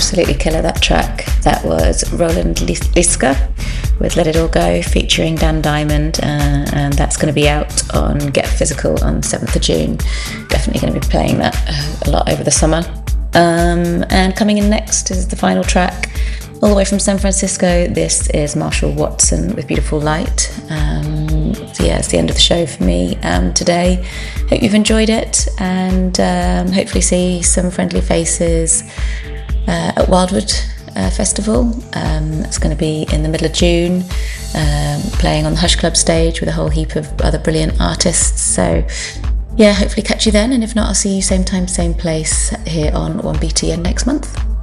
absolutely killer, that track. That was Roland Liska with Let It All Go featuring Dan Diamond, and that's going to be out on Get Physical on 7th of June. Definitely going to be playing that a lot over the summer. And coming in next is the final track, all the way from San Francisco. This is Marshall Watson with Beautiful Light. So yeah, it's the end of the show for me today. Hope you've enjoyed it, and hopefully see some friendly faces at Wildwood Festival. It's going to be in the middle of June, playing on the Hush Club stage with a whole heap of other brilliant artists. So yeah, hopefully catch you then, and if not, I'll see you same time, same place here on 1BTN next month.